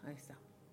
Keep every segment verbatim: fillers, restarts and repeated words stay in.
Ahí está.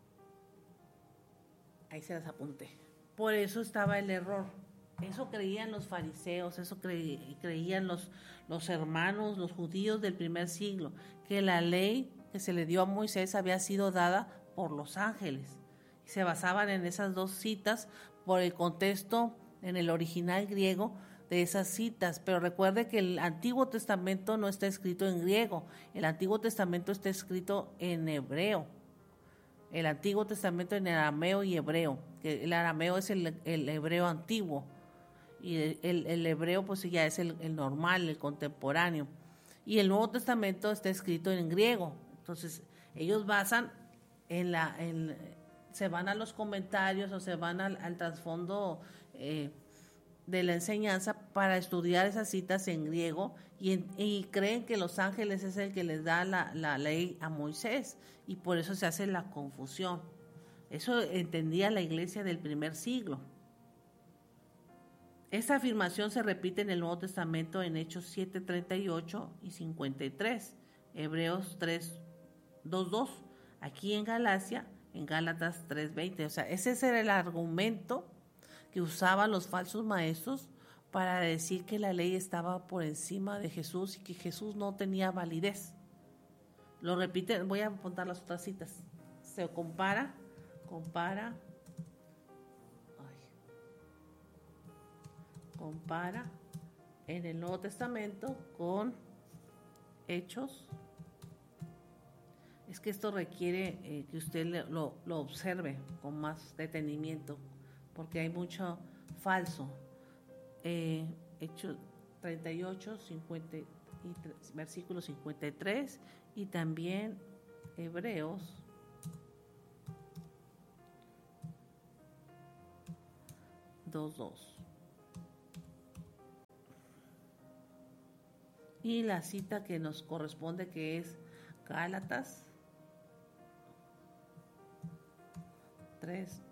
Ahí se las apunté. Por eso estaba el error. Eso creían los fariseos, eso cre- creían los, los hermanos, los judíos del primer siglo, que la ley que se le dio a Moisés había sido dada por los ángeles. Y se basaban en esas dos citas por el contexto en el original griego de esas citas. Pero recuerde que el Antiguo Testamento no está escrito en griego, el Antiguo Testamento está escrito en hebreo. El Antiguo Testamento en arameo y hebreo, que el arameo es el, el hebreo antiguo y el, el, el hebreo pues ya es el, el normal, el contemporáneo, y el Nuevo Testamento está escrito en griego. Entonces ellos basan en la en, se van a los comentarios o se van al, al trasfondo eh, de la enseñanza para estudiar esas citas en griego y, en, y creen que los ángeles es el que les da la, la ley a Moisés y por eso se hace la confusión. Eso entendía la iglesia del primer siglo. Esta afirmación se repite en el Nuevo Testamento en Hechos siete, treinta y ocho y cincuenta y tres, Hebreos tres, dos, dos, aquí en Galacia, en Gálatas tres, veinte. O sea, ese era el argumento que usaban los falsos maestros para decir que la ley estaba por encima de Jesús y que Jesús no tenía validez. Lo repiten, voy a apuntar las otras citas. Se compara, compara, compara en el Nuevo Testamento con Hechos. Es que esto requiere eh, que usted lo, lo observe con más detenimiento, porque hay mucho falso. Eh, Hechos treinta y ocho, cincuenta y tres, versículo cincuenta y tres, y también Hebreos dos, dos. Y la cita que nos corresponde, que es Gálatas tres,